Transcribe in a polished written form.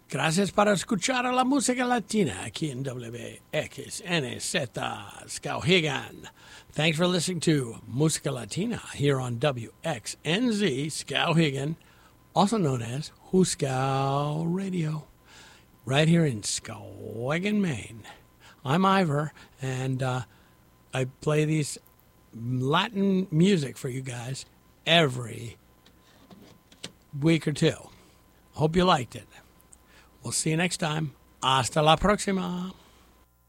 Gracias por escuchar la música latina aquí en WXNZ Skowhegan. Thanks for listening to Música Latina here on WXNZ Skowhegan, also known as Huskow Radio, right here in Skowhegan, Maine. I'm Ivor, and I play these Latin music for you guys every week or two. Hope you liked it. We'll see you next time. Hasta la próxima.